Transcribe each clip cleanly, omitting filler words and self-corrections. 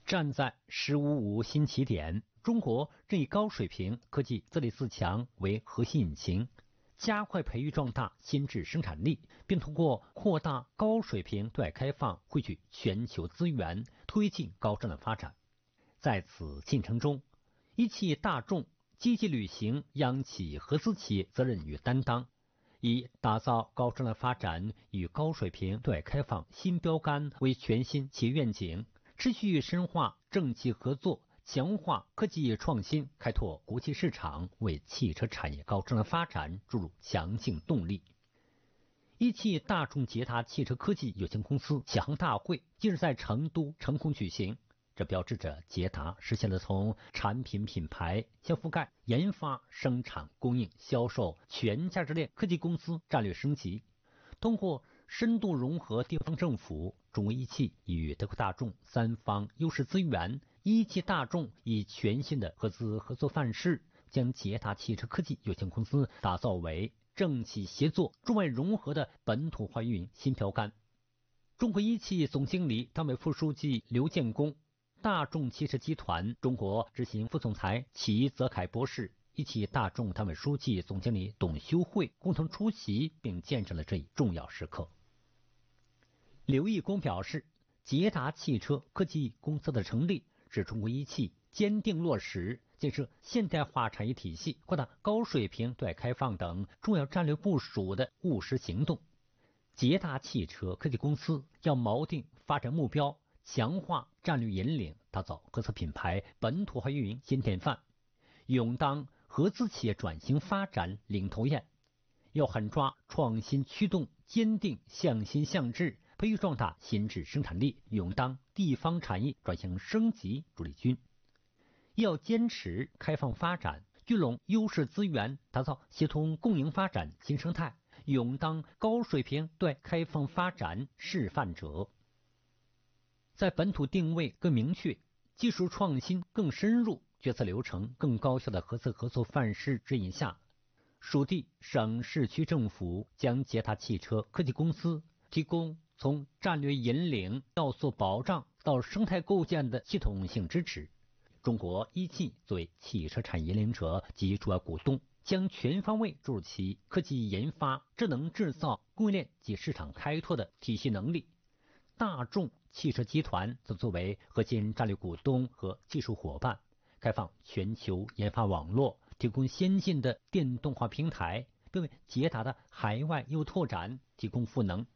站在“十五五”新起点，中国正以高水平科技自立自强为核心引擎，加快培育壮大新质生产力，并通过扩大高水平对外开放，汇聚全球资源，推进高质量发展。在此进程中，一汽大众积极履行央企合资企业责任与担当，以打造高质量发展与高水平对外开放新标杆为全新企业愿景，持续深化政企合作，强化科技创新，开拓国际市场，为汽车产业高质量发展注入强劲动力。一汽大众捷达汽车科技有限公司启航大会近日在成都成功举行，这标志着捷达实现了从产品品牌向覆盖研发、生产、供应、销售全价值链科技公司战略升级。通过深度融合地方政府、中国一汽与德国大众三方优势资源，一汽大众以全新的合资合作范式，将捷达汽车科技有限公司打造为政企协作、中外融合的本土化运营新标杆。中国一汽总经理、党委副书记刘建功，大众汽车集团中国执行副总裁齐泽楷博士，一汽大众党委书记、总经理董修慧共同出席，并见证了这一重要时刻。刘义工表示，捷达汽车科技公司的成立是中国一汽坚定落实建设现代化产业体系、扩大高水平对外开放等重要战略部署的务实行动。捷达汽车科技公司要锚定发展目标，强化战略引领，打造合资品牌本土化运营新典范，勇当合资企业转型发展领头雁，要狠抓创新驱动，坚定向心向智，培育壮大新质生产力，勇当地方产业转型升级主力军。要坚持开放发展，聚拢优势资源，打造协同共赢发展新生态，勇当高水平对开放发展示范者。在本土定位更明确、技术创新更深入、决策流程更高效的合资合作范式指引下，属地省市区政府将捷达汽车科技公司提供从战略引领、要素保障到生态构建的系统性支持。中国一汽作为汽车产业引领者及主要股东，将全方位注入其科技研发、智能制造、供应链及市场开拓的体系能力。大众汽车集团则作为核心战略股东和技术伙伴，开放全球研发网络，提供先进的电动化平台，并为捷达的海外业务拓展提供赋能。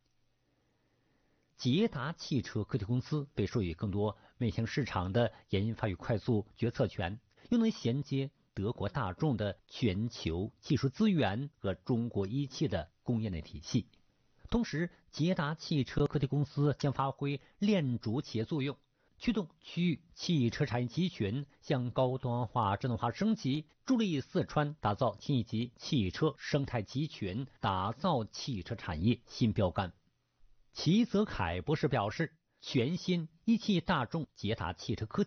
捷达汽车科技公司被授予更多面向市场的研发与快速决策权，又能衔接德国大众的全球技术资源和中国一汽的供应链体系。同时，捷达汽车科技公司将发挥链主企业作用，驱动区域汽车产业集群向高端化、智能化升级，助力四川打造新一级汽车生态集群，打造汽车产业新标杆。齐泽楷博士表示，全新一汽大众捷达汽车科